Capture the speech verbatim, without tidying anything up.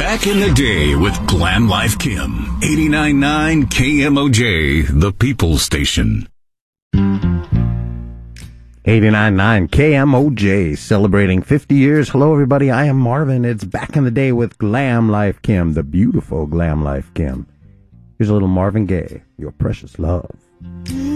Back in the Day with Glam Life Kim. eighty-nine point nine K M O J, the People's Station. eighty-nine point nine K M O J, celebrating fifty years. Hello, everybody. I am Marvin. It's Back in the Day with Glam Life Kim, the beautiful Glam Life Kim. Here's a little Marvin Gaye, Your Precious Love.